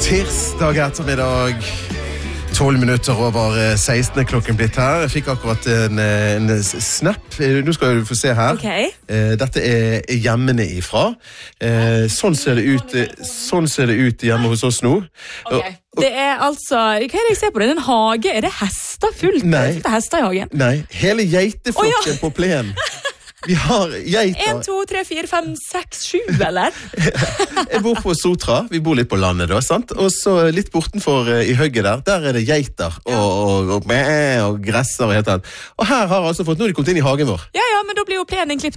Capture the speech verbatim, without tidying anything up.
Tirsdag ettermiddag, tolv minutter over seksten klokken blitt her. Jeg fikk akkurat en, en snap. Nå skal du få se her. Okay. Dette er hjemmene ifra. Sånn ser det ut, sånn ser det ut hjemme hos oss nå. Okay. Det er altså, hva er det jeg ser på det? En hage, er det hester fullt? Nei. Det er hester i hagen? Nei, hele geiteflokken oh, ja. På plenen. Vi har geiter. En, to, tre, fire, fem, seks, sju, eller? Jeg bor på Sotra, vi bor litt på landet da, sant? Og så litt bortenfor uh, i høgget der, der er det geiter og, og, og, og, og gresser og helt annet. Og her har altså fått, nå har de kommet inn i hagen vår. Ja, ja, men da blir jo plenen klippet